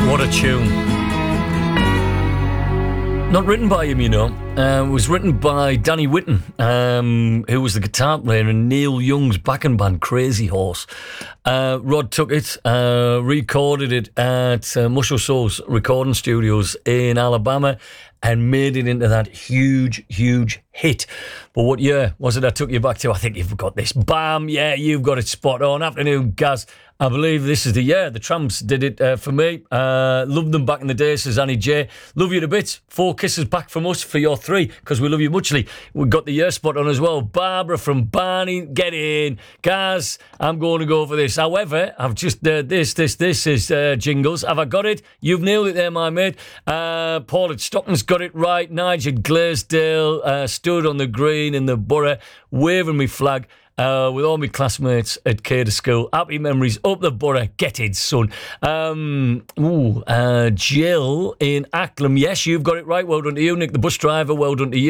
What a tune. Not written by him, you know. It was written by Danny Whitten, who was the guitar player in Neil Young's backing band Crazy Horse. Rod took it, recorded it at Muscle Souls recording studios in Alabama and made it into that huge, huge hit. But what year was it I took you back to? I think you've got this. Bam, yeah, you've got it spot on. Afternoon, Gaz. I believe this is the year. The Tramps did it for me. Loved them back in the day, says Annie J. Love you to bits. 4 kisses back from us for your 3, because we love you muchly. We've got the year spot on as well. Barbara from Barney, get in. Gaz, I'm going to go for this. However, I've just, this is jingles. Have I got it? You've nailed it there, my mate. Paul at Stockton's got it right. Nigel Glaisdale stood on the green in the Borough, waving me flag. With all my classmates at Cater School. Happy memories up the Borough. Get it, son. Jill in Acklam. Yes, you've got it right. Well done to you. Nick, the bus driver. Well done to you.